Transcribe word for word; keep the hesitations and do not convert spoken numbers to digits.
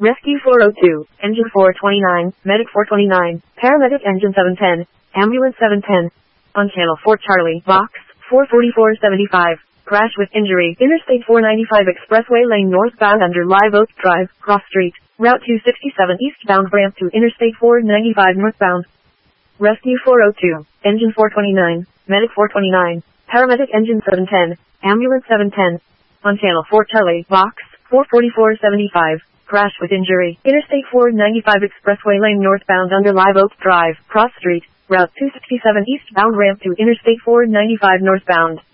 Rescue four oh two, Engine four twenty-nine, Medic four twenty-nine, Paramedic Engine seven ten, Ambulance seven ten. On Channel four Charlie, Box, four forty-four seventy-five. Crash with injury. Interstate four ninety-five Expressway lane northbound under Live Oak Drive, Cross Street. Route two sixty-seven eastbound ramp to Interstate four ninety-five northbound. Rescue four oh two, Engine four twenty-nine, Medic four twenty-nine, Paramedic Engine seven ten, Ambulance seven ten. On Channel four Charlie, Box, four forty-four seventy-five. Crash with injury. Interstate four ninety-five Expressway lane northbound under Live Oak Drive, Cross Street. Route two sixty-seven eastbound ramp to Interstate four ninety-five northbound.